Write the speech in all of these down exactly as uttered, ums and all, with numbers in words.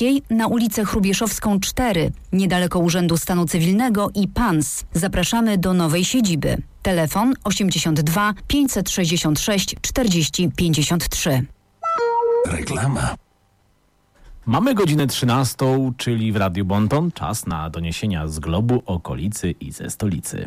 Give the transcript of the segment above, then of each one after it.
Warszawskiej na ulicę Hrubieszowską cztery, niedaleko Urzędu Stanu Cywilnego i P A N S. Zapraszamy do nowej siedziby. Telefon osiemdziesiąt dwa pięćset sześćdziesiąt sześć czterdzieści pięćdziesiąt trzy. Reklama. Mamy godzinę trzynastą, czyli w Radiu Bonton. Czas na doniesienia z globu, okolicy i ze stolicy.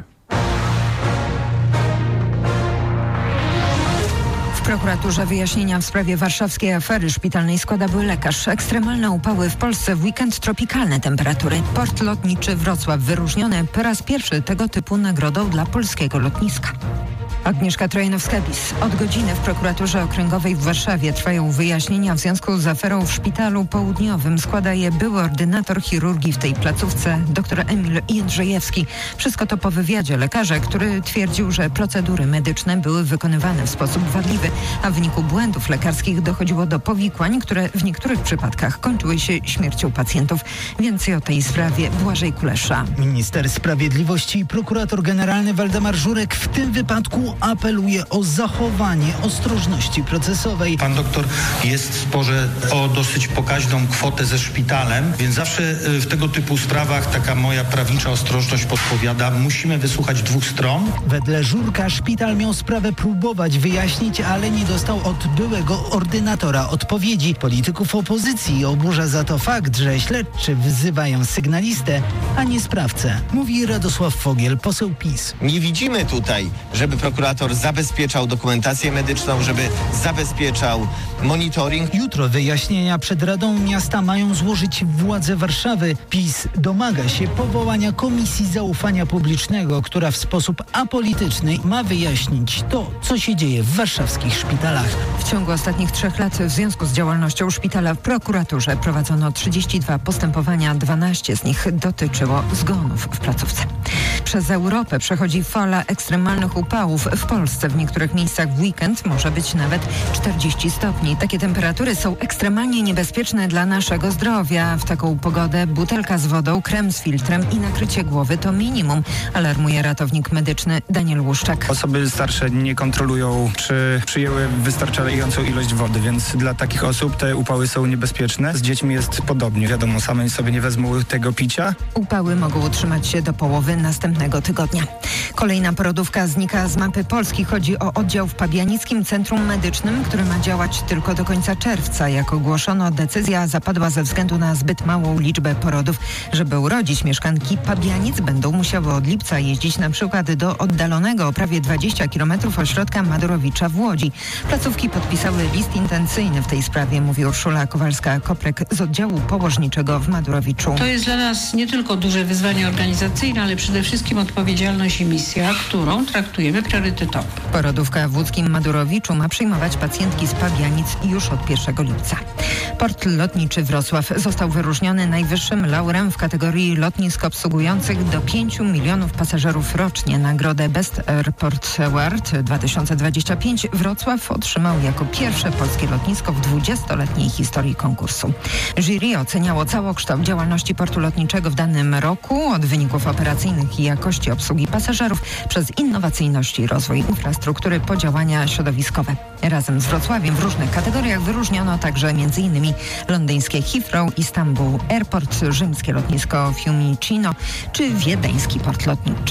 W prokuraturze wyjaśnienia w sprawie warszawskiej afery szpitalnej składa były lekarz. Ekstremalne upały w Polsce, w weekend tropikalne temperatury. Port lotniczy Wrocław wyróżniony po raz pierwszy tego typu nagrodą dla polskiego lotniska. Agnieszka Trojanowska-Bis. Od godziny w prokuraturze okręgowej w Warszawie trwają wyjaśnienia w związku z aferą w Szpitalu Południowym. Składa je były ordynator chirurgii w tej placówce, dr Emil Jędrzejewski. Wszystko to po wywiadzie lekarza, który twierdził, że procedury medyczne były wykonywane w sposób wadliwy, a w wyniku błędów lekarskich dochodziło do powikłań, które w niektórych przypadkach kończyły się śmiercią pacjentów. Więcej o tej sprawie Błażej Kulesza. Minister Sprawiedliwości i prokurator generalny Waldemar Żurek w tym wypadku apeluje o zachowanie ostrożności procesowej. Pan doktor jest w sporze o dosyć pokaźną kwotę ze szpitalem, więc zawsze w tego typu sprawach taka moja prawnicza ostrożność podpowiada, musimy wysłuchać dwóch stron. Wedle Żurka szpital miał sprawę próbować wyjaśnić, ale nie dostał od byłego ordynatora odpowiedzi. Polityków opozycji oburza za to fakt, że śledczy wzywają sygnalistę, a nie sprawcę. Mówi Radosław Fogiel, poseł PiS. Nie widzimy tutaj, żeby prokurator zabezpieczał dokumentację medyczną, żeby zabezpieczał monitoring. Jutro wyjaśnienia przed Radą Miasta mają złożyć władze Warszawy. PiS domaga się powołania Komisji Zaufania Publicznego, która w sposób apolityczny ma wyjaśnić to, co się dzieje w warszawskich szpitalach. W ciągu ostatnich trzech lat w związku z działalnością szpitala w prokuraturze prowadzono trzydzieści dwa postępowania, dwanaście z nich dotyczyło zgonów w placówce. Przez Europę przechodzi fala ekstremalnych upałów. W Polsce w niektórych miejscach w weekend może być nawet czterdzieści stopni. Takie temperatury są ekstremalnie niebezpieczne dla naszego zdrowia. W taką pogodę butelka z wodą, krem z filtrem i nakrycie głowy to minimum, alarmuje ratownik medyczny Daniel Łuszczak. Osoby starsze nie kontrolują, czy przyjęły wystarczającą ilość wody, więc dla takich osób te upały są niebezpieczne. Z dziećmi jest podobnie. Wiadomo, same sobie nie wezmą tego picia. Upały mogą utrzymać się do połowy następnego tygodnia. Kolejna porodówka znika z mapy Polski. Chodzi o oddział w Pabianickim Centrum Medycznym, który ma działać tylko do końca czerwca. Jak ogłoszono, decyzja zapadła ze względu na zbyt małą liczbę porodów. Żeby urodzić, mieszkanki Pabianic będą musiały od lipca jeździć na przykład do oddalonego o prawie dwadzieścia kilometrów ośrodka Madurowicza w Łodzi. Placówki podpisały list intencyjny w tej sprawie, mówi Urszula Kowalska-Koprek z oddziału położniczego w Madurowiczu. To jest dla nas nie tylko duże wyzwanie organizacyjne, ale przede wszystkim odpowiedzialność i misja, którą traktujemy priorytetowo. Porodówka w łódzkim Madurowiczu ma przyjmować pacjentki z Pabianic już od pierwszego lipca. Port lotniczy Wrocław został wyróżniony najwyższym laurem w kategorii lotnisk obsługujących do pięciu milionów pasażerów rocznie. Nagrodę Best Airport Award dwa tysiące dwadzieścia pięć Wrocław otrzymał jako pierwsze polskie lotnisko w dwudziestoletniej historii konkursu. Jury oceniało całokształt działalności portu lotniczego w danym roku, od wyników operacyjnych i jakości obsługi pasażerów przez innowacyjność i rozwój infrastruktury po działania środowiskowe. Razem z Wrocławiem w różnych kategoriach wyróżniono także m.in. londyńskie Heathrow, Istanbul Airport, rzymskie lotnisko Fiumicino czy wiedeński port lotniczy.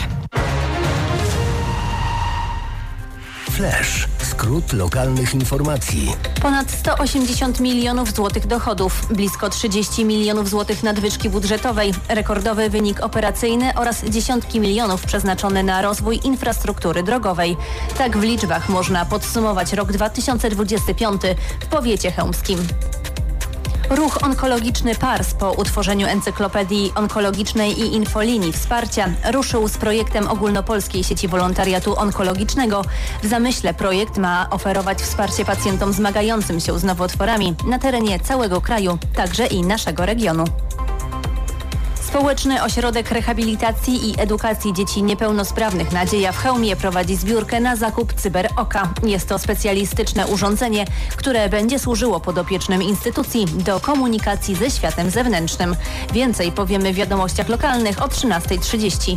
Flash. Skrót lokalnych informacji. Ponad sto osiemdziesiąt milionów złotych dochodów, blisko trzydzieści milionów złotych nadwyżki budżetowej, rekordowy wynik operacyjny oraz dziesiątki milionów przeznaczone na rozwój infrastruktury drogowej. Tak w liczbach można podsumować rok dwa tysiące dwudziesty piąty w powiecie chełmskim. Ruch onkologiczny PARS po utworzeniu Encyklopedii Onkologicznej i Infolinii Wsparcia ruszył z projektem ogólnopolskiej sieci wolontariatu onkologicznego. W zamyśle projekt ma oferować wsparcie pacjentom zmagającym się z nowotworami na terenie całego kraju, także i naszego regionu. Społeczny Ośrodek Rehabilitacji i Edukacji Dzieci Niepełnosprawnych Nadzieja w Chełmie prowadzi zbiórkę na zakup CyberOka. Jest to specjalistyczne urządzenie, które będzie służyło podopiecznym instytucji do komunikacji ze światem zewnętrznym. Więcej powiemy w wiadomościach lokalnych o trzynasta trzydzieści.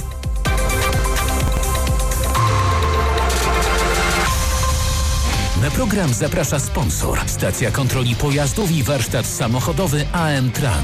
Na program zaprasza sponsor. Stacja kontroli pojazdów i warsztat samochodowy A M Trans.